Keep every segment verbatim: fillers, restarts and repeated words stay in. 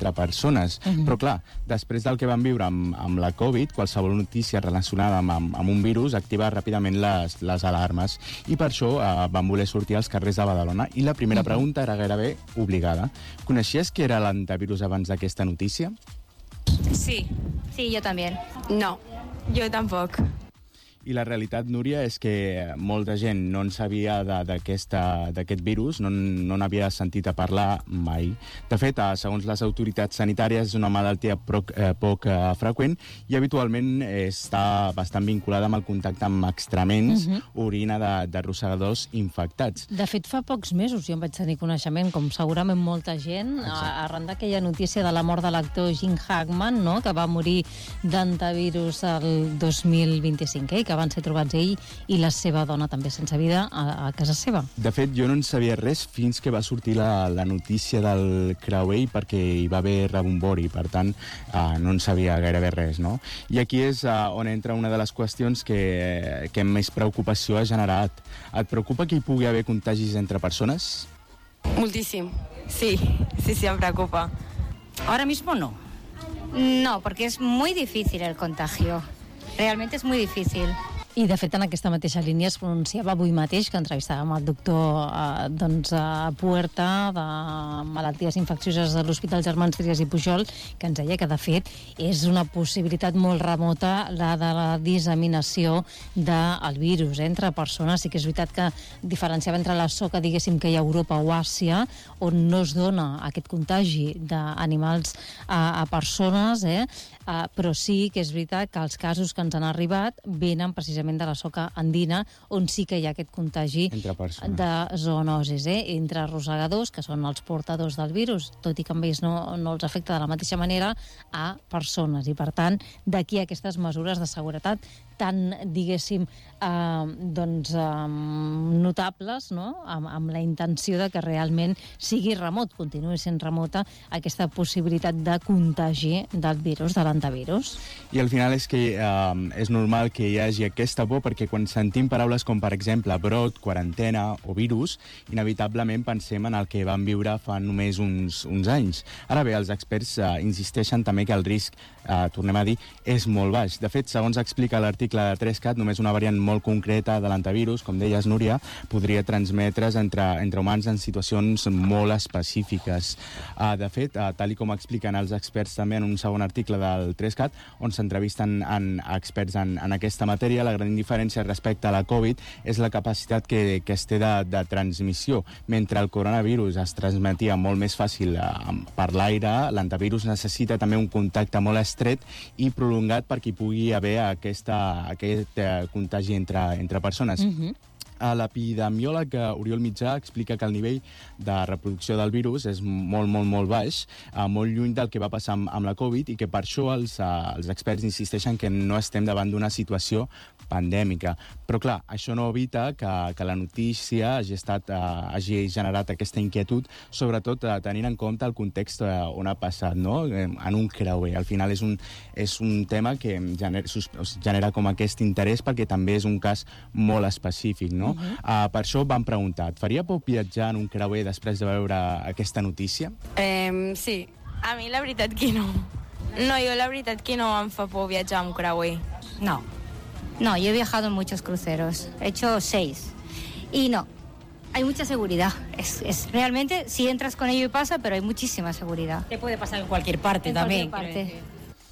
entre persones. Uh-huh. Però clar, després del que vam viure amb, amb la Covid, qualsevol notícia relacionada amb, amb, amb un virus activa ràpidament les, les alarmes. I per això eh, vam voler sortir als carrers de Badalona. I la primera uh-huh. pregunta era gairebé obligada. Coneixies què era l'antivirus abans d'aquesta notícia? Sí, sí, yo también. No, yo tampoco. I la realitat, Núria, és que molta gent no en sabia d'aquest virus, no, no n'havia sentit a parlar mai. De fet, segons les autoritats sanitàries, és una malaltia poc, eh, poc eh, freqüent i habitualment està bastant vinculada amb el contacte amb excrements, uh-huh. orina de, de rosegadors infectats. De fet, fa pocs mesos jo em vaig tenir coneixement, com segurament molta gent, Exacte. arran d'aquella notícia de la mort de l'actor Jim Hackman, no?, que va morir d'antivirus el dos mil vint-i-cinc, eh? Que van ser trobats ell i la seva dona també sense vida a, a casa seva. De fet, jo no en sabia res fins que va sortir la, la notícia del creuer perquè hi va haver rebombori, per tant, uh, no en sabia gairebé res, no? I aquí és uh, on entra una de les qüestions que, que més preocupació ha generat. Et preocupa que hi pugui haver contagis entre persones? Muchísimo, sí, sí, sí, me preocupa. Ahora mismo no. No, porque es muy difícil el contagio. Realmente es muy difícil. I, de fet, en aquesta mateixa línia es pronunciava avui mateix que entrevistàvem el doctor eh, doncs, a Puerta de malalties infeccioses de l'Hospital Germans Trias i Pujol, que ens deia que, de fet, és una possibilitat molt remota la de la disseminació del virus entre persones. Sí que és veritat que diferenciava entre la soca, diguéssim, que hi ha a Europa o Àsia, on no es dona aquest contagi d'animals a, a persones, eh? Uh, però sí que és veritat que els casos que ens han arribat venen precisament de la soca andina, on sí que hi ha aquest contagi de zoonosis, eh? Entre rosegadors, que són els portadors del virus, tot i que amb ells no, no els afecta de la mateixa manera, a persones. I, per tant, d'aquí aquestes mesures de seguretat tan, diguéssim, eh, doncs, eh, notables, no?, amb, amb la intenció de que realment sigui remot, continuï sent remota aquesta possibilitat de contagi del virus, de l'antivirus. I al final és que eh, és normal que hi hagi aquesta por, perquè quan sentim paraules com, per exemple, brot, quarantena o virus, inevitablement pensem en el que vam viure fa només uns, uns anys. Ara bé, els experts eh, insisteixen també que el risc, eh, tornem a dir, és molt baix. De fet, segons explica l'article de tres cat, només una variant molt concreta de l'antivirus, com deies, Núria, podria transmetre's entre, entre humans en situacions molt específiques. Uh, de fet, uh, tal i com expliquen els experts també en un segon article del tres cat, on s'entrevisten en experts en, en aquesta matèria, la gran diferència respecte a la Covid és la capacitat que, que es té de, de transmissió. Mentre el coronavirus es transmetia molt més fàcil uh, per l'aire, l'antivirus necessita també un contacte molt estret i prolongat perquè hi pugui haver aquesta aquest eh, contagi entre, entre persones. Uh-huh. L'epidemiòleg Oriol Mitjà explica que el nivell de reproducció del virus és molt, molt, molt baix, eh, molt lluny del que va passar amb, amb la Covid, i que per això els, eh, els experts insisteixen que no estem davant d'una situació pandèmica. Però clar, això no evita que, que la notícia hagi, estat, eh, hagi generat aquesta inquietud, sobretot eh, tenint en compte el context eh, on ha passat, no?, en un creuer. Al final és un, és un tema que genera, genera com aquest interès perquè també és un cas molt específic, no? Uh-huh. Uh, per això vam preguntar, et faria por viatjar en un creuer després de veure aquesta notícia? Eh, sí, a mi la veritat que no. No, jo la veritat que no em fa por viatjar en un creuer. No, no, yo he viajado en muchos cruceros, he hecho seis, y no, hay mucha seguridad. Es, es realmente, si entras con ello y pasa, pero hay muchísima seguridad. Te puede pasar en cualquier parte en también. Cualquier parte.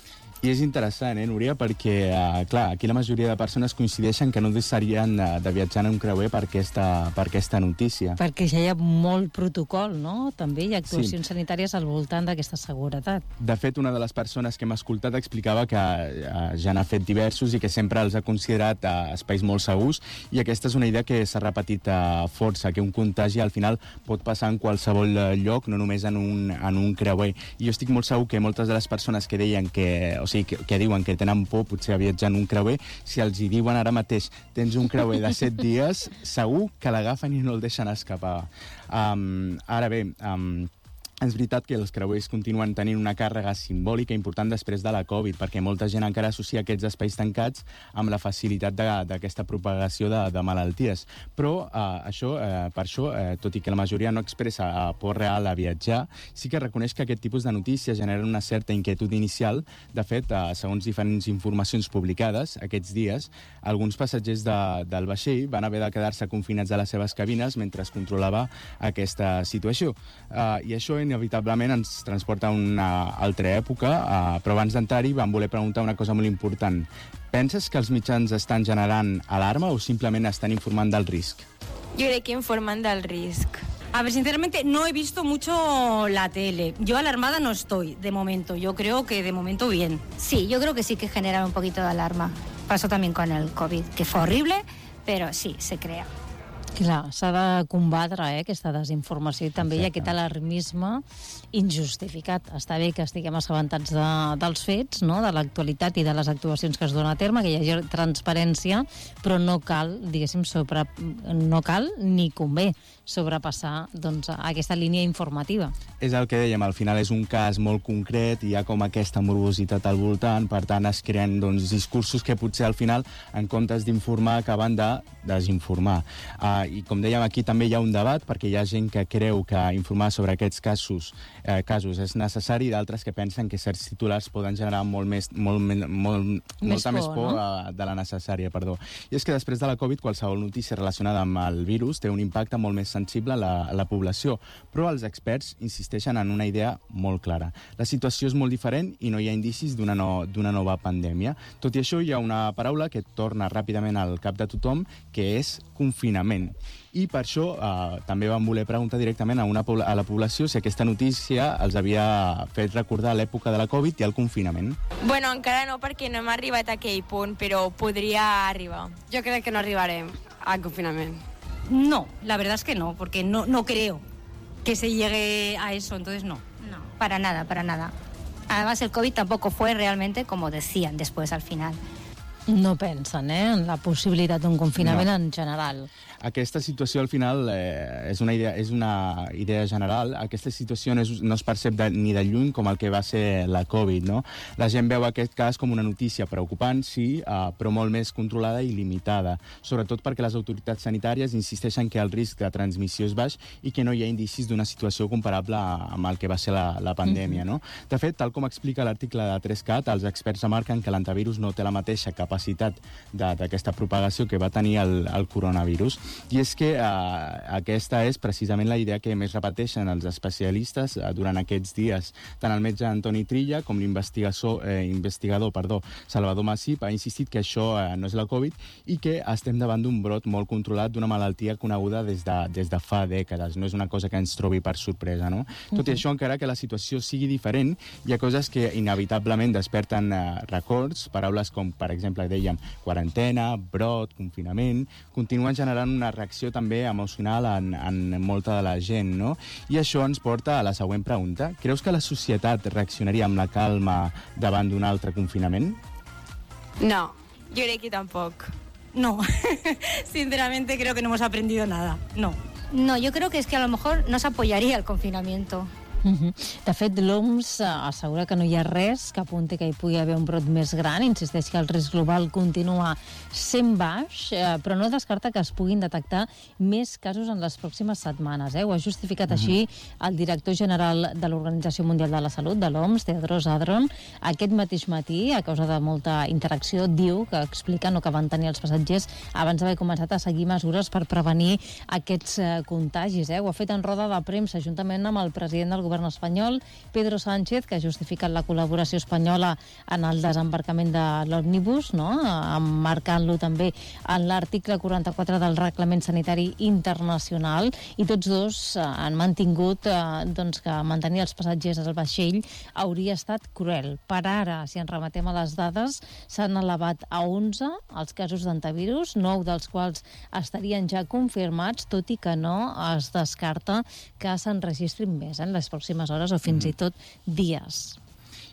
I és interessant, eh, Núria, perquè, eh, clar, aquí la majoria de persones coincideixen que no deixarien de, de viatjar en un creuer per aquesta, per aquesta notícia. Perquè ja hi ha molt protocol, no?, també hi ha actuacions sí. sanitàries al voltant d'aquesta seguretat. De fet, una de les persones que hem escoltat explicava que eh, ja n'ha fet diversos i que sempre els ha considerat eh, espais molt segurs, i aquesta és una idea que s'ha repetit eh, força, que un contagi al final pot passar en qualsevol lloc, no només en un, en un creuer. I jo estic molt segur que moltes de les persones que deien que, o sigui, que, que diuen que tenen por potser a viatjar en un creuer, si els hi diuen ara mateix tens un creuer de set dies, segur que l'agafen i no el deixen escapar. Um, ara bé, um, És veritat que els creuers continuen tenint una càrrega simbòlica important després de la Covid, perquè molta gent encara associa aquests espais tancats amb la facilitat d'aquesta propagació de, de malalties. Però eh, això, eh, per això, eh, tot i que la majoria no expressa eh, por real a viatjar, sí que reconeix que aquest tipus de notícies generen una certa inquietud inicial. De fet, eh, segons diferents informacions publicades aquests dies, alguns passatgers de, del vaixell van haver de quedar-se confinats a les seves cabines mentre es controlava aquesta situació. Eh, I això inevitablement ens transporta a una altra època, eh, però abans d'entrar-hi vam voler preguntar una cosa molt important. Penses que els mitjans estan generant alarma o simplement estan informant del risc? Jo crec que informen del risc. A ver, sinceramente, no he visto mucho la tele. Yo alarmada no estoy, de momento. Yo creo que de momento bien. Sí, yo creo que sí que genera un poquito de alarma. Pasó también con el COVID, que fue horrible, pero sí, se crea. Clar, s'ha de combatre eh, aquesta desinformació i també hi ha aquest alarmisme injustificat. Està bé que estiguem assabentats de, dels fets, no? De l'actualitat i de les actuacions que es donen a terme, que hi hagi transparència, però no cal, diguéssim, sobre, no cal ni convé sobrepassar doncs, aquesta línia informativa. És el que dèiem, al final és un cas molt concret, hi ha com aquesta morbositat al voltant, per tant es creen doncs, discursos que potser al final, en comptes d'informar, acaben de desinformar. Uh, I com dèiem, aquí també hi ha un debat, perquè hi ha gent que creu que informar sobre aquests casos, eh, casos és necessari, i d'altres que pensen que certs titulars poden generar molt més, molt, molt, molt, més molta por, més por no? uh, de la necessària. Perdó. I és que després de la Covid, qualsevol notícia relacionada amb el virus té un impacte molt més sensible a la, a la població, però els experts insisteixen en una idea molt clara. La situació és molt diferent i no hi ha indicis d'una no, d'una nova pandèmia. Tot i això, hi ha una paraula que torna ràpidament al cap de tothom, que és confinament. I per això eh, també vam voler preguntar directament a, una, a la població si aquesta notícia els havia fet recordar l'època de la Covid i el confinament. Bueno, encara no, perquè no hem arribat a aquell punt, però podria arribar. Jo crec que no arribarem al confinament. No, la verdad es que no, porque no, no creo que se llegue a eso, entonces no. No, para nada, para nada. Además, el COVID tampoco fue realmente como decían después al final. No pensen eh, en la possibilitat d'un confinament No. en general. Aquesta situació, al final, eh, és, una idea, és una idea general. Aquesta situació no, és, no es percep de, ni de lluny com el que va ser la Covid, no? La gent veu aquest cas com una notícia preocupant, sí, eh, però molt més controlada i limitada, sobretot perquè les autoritats sanitàries insisteixen que el risc de transmissió és baix i que no hi ha indicis d'una situació comparable a, amb el que va ser la, la pandèmia, no? De fet, tal com explica l'article de tres cat, els experts remarquen que l'antivirus no té la mateixa capacitat d'aquesta propagació que va tenir el, el coronavirus. I és que eh, aquesta és precisament la idea que més repeteixen els especialistes eh, durant aquests dies. Tant el metge Antoni Trilla com l'investigador eh, investigador, perdó, Salvador Massip ha insistit que això eh, no és la Covid i que estem davant d'un brot molt controlat d'una malaltia coneguda des de, des de fa dècades. No és una cosa que ens trobi per sorpresa, no? Uh-huh. Tot i això, encara que la situació sigui diferent, hi ha coses que inevitablement desperten eh, records, paraules com, per exemple, dèiem, quarantena, brot, confinament, continuen generant una reacció també emocional en, en molta de la gent, no? I això ens porta a la següent pregunta. Creus que la societat reaccionaria amb la calma davant d'un altre confinament? No. Jo crec que tampoc. No, sinceramente creo que no hemos aprendido nada, no. No, yo creo que es que a lo mejor no se apoyaría el confinamiento. Uh-huh. De fet, l'O M S assegura que no hi ha res que apunti que hi pugui haver un brot més gran, insisteix que el risc global continua sent baix, eh, però no descarta que es puguin detectar més casos en les pròximes setmanes. Eh? Ho ha justificat uh-huh. així el director general de l'Organització Mundial de la Salut, de l'O M S, Tedros Adhanom. Aquest mateix matí, a causa de molta interacció, diu que explica no, que van tenir els passatgers abans d'haver començat a seguir mesures per prevenir aquests eh, contagis. Eh? Ho ha fet en roda de premsa, juntament amb el president del govern govern espanyol, Pedro Sánchez, que ha justificat la col·laboració espanyola en el desembarcament de l'òmnibus, no? Emmarcant-lo també en l'article quaranta-quatre del Reglament Sanitari Internacional, i tots dos han mantingut eh, doncs, que mantenir els passatgers al vaixell hauria estat cruel. Per ara, si ens remetem a les dades, s'han elevat a onze els casos d'antivirus, nou dels quals estarien ja confirmats, tot i que no es descarta que s'enregistrin més en les pròximes hores o fins i tot dies.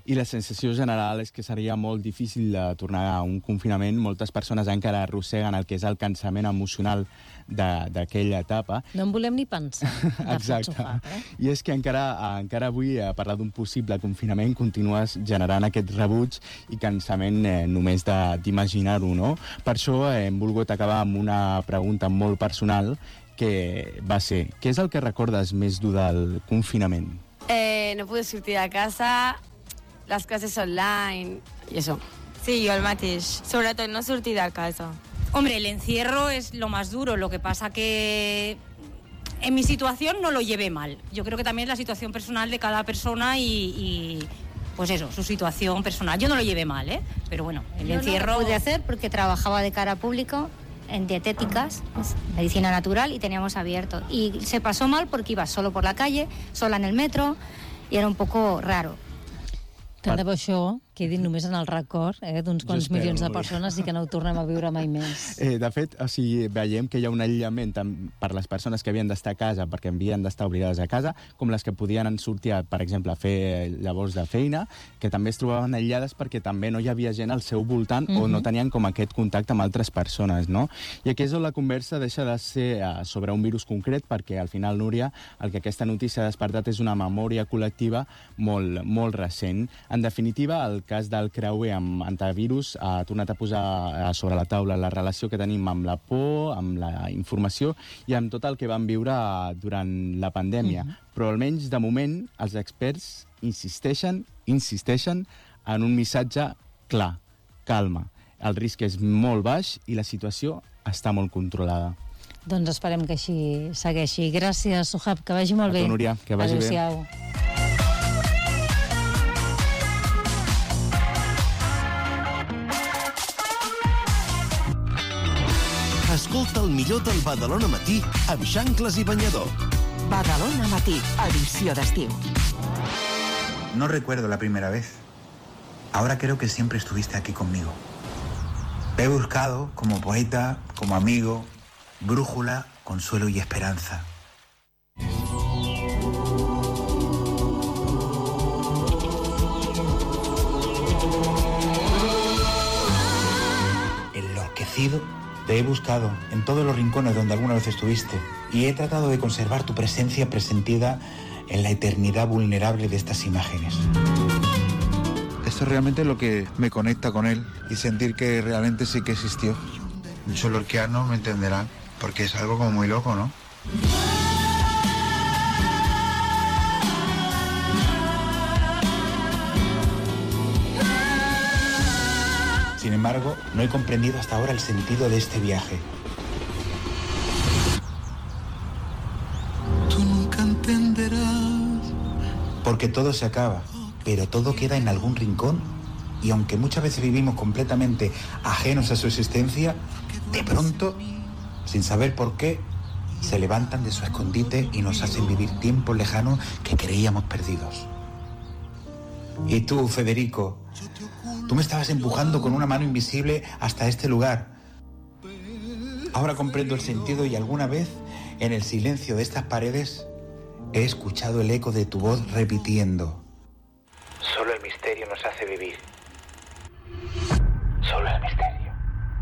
I la sensació general és que seria molt difícil de tornar a un confinament. Moltes persones encara arrosseguen el que és el cansament emocional d'aquella etapa. No en volem ni pensar. Exacte. Sofà, eh? I és que encara, encara avui, a parlar d'un possible confinament, continues generant aquest rebuig i cansament eh, només d'imaginar-ho, no? Per això eh, hem volgut acabar amb una pregunta molt personal, que va ser, què és el que recordes més dur del confinament? Eh, no pude sortir de casa, les classes online i això. Sí, jo el mateix. Sobretot no sortir de casa. Hombre, el encierro es lo más duro, lo que pasa que en mi situación no lo llevé mal. Yo creo que también es la situación personal de cada persona y, y pues eso, su situación personal. Yo no lo llevé mal, ¿eh? Pero bueno, el Yo encierro... no lo pude hacer porque trabajaba de cara a público en dietéticas, medicina natural, y teníamos abierto. Y se pasó mal porque iba solo por la calle, sola en el metro, y era un poco raro. Tant de bo això quedi només en el record eh, d'uns quants espero, milions de molt bé. persones i que no ho tornem a viure mai més. Eh, de fet, o sigui, veiem que hi ha un aïllament tant per les persones que havien d'estar a casa perquè havien d'estar obligades a casa, com les que podien sortir, per exemple, a fer llavors de feina, que també es trobaven aïllades perquè també no hi havia gent al seu voltant mm-hmm. o no tenien com aquest contacte amb altres persones, no? I aquí és on la conversa deixa de ser uh, sobre un virus concret, perquè al final, Núria, el que aquesta notícia ha despertat és una memòria col·lectiva molt, molt recent. En definitiva, el cas del creuer amb antivirus ha tornat a posar sobre la taula la relació que tenim amb la por, amb la informació i amb tot el que vam viure durant la pandèmia. Mm-hmm. Però almenys, de moment, els experts insisteixen, insisteixen en un missatge clar, calma. El risc és molt baix i la situació està molt controlada. Doncs esperem que així segueixi. Gràcies, Sohab, que vagi molt a bé. tu, Núria, que vagi Adéu-siau. bé. Escolta el millor del Badalona Matí amb xancles i banyador. Badalona Matí, edició d'estiu. No recuerdo la primera vez. Ahora creo que siempre estuviste aquí conmigo. Te he buscado como poeta, como amigo, brújula, consuelo y esperanza. Enloquecido, te he buscado en todos los rincones donde alguna vez estuviste y he tratado de conservar tu presencia presentida en la eternidad vulnerable de estas imágenes. Esto es realmente lo que me conecta con él y sentir que realmente sí que existió. Muchos lorquianos me entenderán, porque es algo como muy loco, ¿no? Sin embargo, no he comprendido hasta ahora el sentido de este viaje. Tú nunca entenderás. Porque todo se acaba, pero todo queda en algún rincón. Y aunque muchas veces vivimos completamente ajenos a su existencia, de pronto, sin saber por qué, se levantan de su escondite y nos hacen vivir tiempos lejanos que creíamos perdidos. Y tú, Federico, tú me estabas empujando con una mano invisible hasta este lugar. Ahora comprendo el sentido y alguna vez, en el silencio de estas paredes, he escuchado el eco de tu voz repitiendo: solo el misterio nos hace vivir. Solo el misterio.